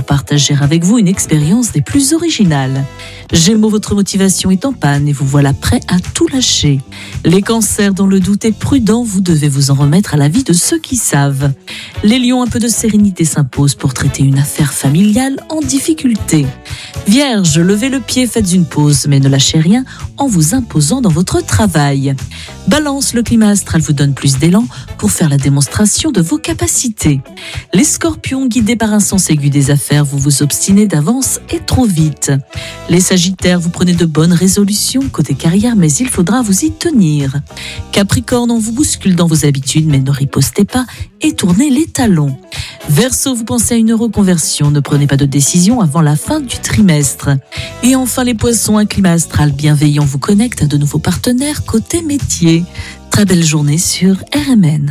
partager avec vous une expérience des plus originales. Gémeaux, votre motivation est en panne et vous voilà prêt à tout lâcher. Les cancers, dans le doute est prudent, vous devez vous en remettre à l'avis de ceux qui savent. Les lions, un peu de sérénité s'impose pour traiter une affaire familiale en difficulté. Vierge, levez le pied, faites une pause, mais ne lâchez rien en vous imposant dans votre travail. Balance, le climat astral vous donne plus d'élan pour faire la démonstration de vos capacités. Les scorpions, guidés par un sens aigu des affaires, vous vous obstinez d'avance et trop vite. Les sagittaires, vous prenez de bonnes résolutions côté carrière, mais il faudra vous y tenir. Capricorne, on vous bouscule dans vos habitudes, mais ne ripostez pas et tournez les talons. Verseau, vous pensez à une reconversion, ne prenez pas de décision avant la fin du trimestre. Et enfin les poissons, un climat astral bienveillant vous connecte à de nouveaux partenaires côté métier. Très belle journée sur RMN.